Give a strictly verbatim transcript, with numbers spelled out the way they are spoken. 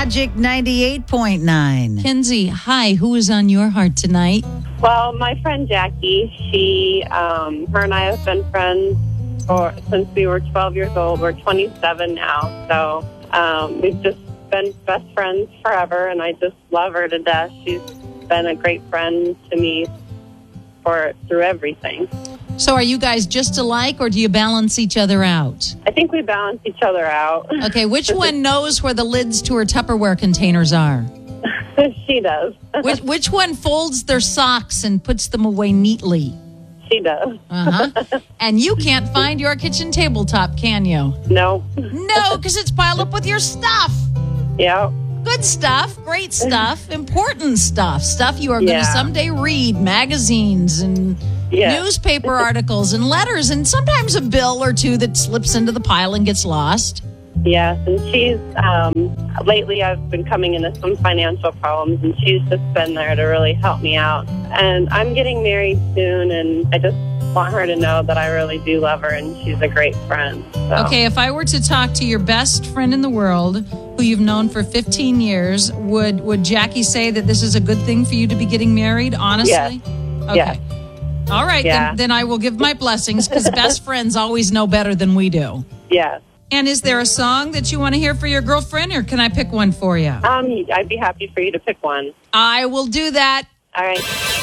Magic ninety-eight point nine. Kenzie, hi. Who is on your heart tonight? Well, my friend Jackie, she, um, her and I have been friends for since we were twelve years old. We're twenty-seven now, so um, we've just been best friends forever, and I just love her to death. She's been a great friend to me for through everything. So are you guys just alike, or do you balance each other out? I think we balance each other out. Okay, which one knows where the lids to her Tupperware containers are? She does. Which, which one folds their socks and puts them away neatly? She does. Uh-huh. And you can't find your kitchen tabletop, can you? No. No, because it's piled up with your stuff. Yeah. Good stuff, great stuff, important stuff, stuff you are going to Yeah. someday read, magazines and Yeah. newspaper articles and letters, and sometimes a bill or two that slips into the pile and gets lost. Yes, and she's, um, lately I've been coming into some financial problems, and she's just been there to really help me out. And I'm getting married soon, and I just want her to know that I really do love her, and she's a great friend. So. Okay, if I were to talk to your best friend in the world, who you've known for fifteen years, would, would Jackie say that this is a good thing for you to be getting married, honestly? Yes. Okay. Yes. All right, Yeah. then, then I will give my blessings, because best friends always know better than we do. Yes. And is there a song that you want to hear for your girlfriend, or can I pick one for you? Um, I'd be happy for you to pick one. I will do that. All right.